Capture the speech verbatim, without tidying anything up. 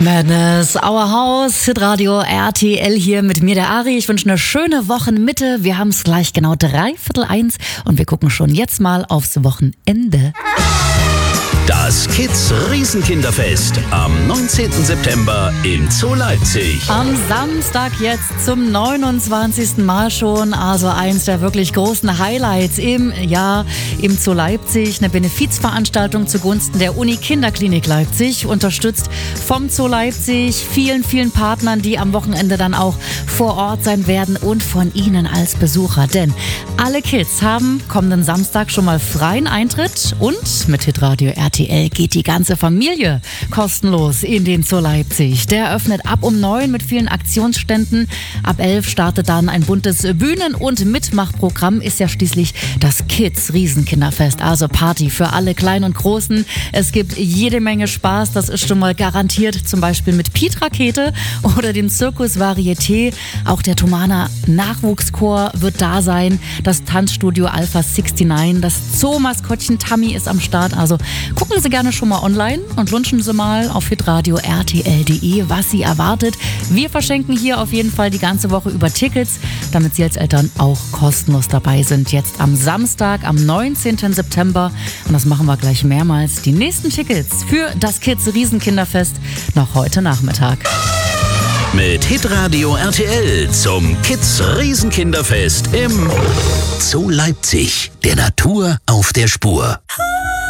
Madness, Our House, Hitradio R T L hier mit mir, der Ari. Ich wünsche eine schöne Wochenmitte. Wir haben es gleich genau dreiviertel eins und wir gucken schon jetzt mal aufs Wochenende. Das Kids Riesenkinderfest am neunzehnten September im Zoo Leipzig. Am Samstag jetzt zum neunundzwanzigsten Mal schon, also eins der wirklich großen Highlights im Jahr im Zoo Leipzig. Eine Benefizveranstaltung zugunsten der Uni Kinderklinik Leipzig, unterstützt vom Zoo Leipzig, vielen, vielen Partnern, die am Wochenende dann auch vor Ort sein werden und von Ihnen als Besucher. Denn alle Kids haben kommenden Samstag schon mal freien Eintritt und mit Hitradio R T L geht die ganze Familie kostenlos in den Zoo Leipzig. Der öffnet ab um neun mit vielen Aktionsständen. Ab elf startet dann ein buntes Bühnen- und Mitmachprogramm. Ist ja schließlich das Kids Riesenkinderfest, also Party für alle Kleinen und Großen. Es gibt jede Menge Spaß, das ist schon mal garantiert, zum Beispiel mit Piet Rakete oder dem Zirkus Varieté. Auch der Thomaner Nachwuchschor wird da sein. Das Tanzstudio Alpha neunundsechzig, das Zoo-Maskottchen Tammy ist am Start. Also gucken Sie gerne schon mal online und lunchen Sie mal auf hitradio r t l punkt d e, was Sie erwartet. Wir verschenken hier auf jeden Fall die ganze Woche über Tickets, damit Sie als Eltern auch kostenlos dabei sind. Jetzt am Samstag, am neunzehnten September. Und das machen wir gleich mehrmals. Die nächsten Tickets für das Kids Riesenkinderfest noch heute Nachmittag. Mit Hitradio R T L zum Kids Riesenkinderfest im Zoo Leipzig. Der Natur auf der Spur.